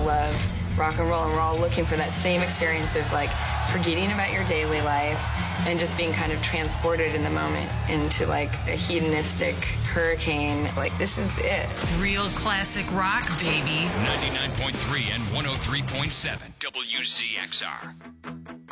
love rock and roll, and we're all looking for that same experience of like forgetting about your daily life and just being kind of transported in the moment into like a hedonistic hurricane. Like, this is it. Real classic rock, baby. 99.3 and 103.7 WCXR.